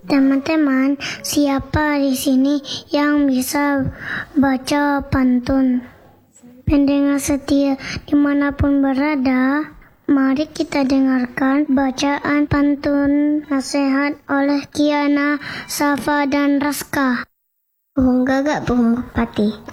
Teman-teman, siapa di sini yang bisa baca pantun? Pendengar setia dimanapun berada, mari kita dengarkan bacaan pantun nasihat oleh Kiana, Safa, dan Raska. Burung gagak, burung merpati.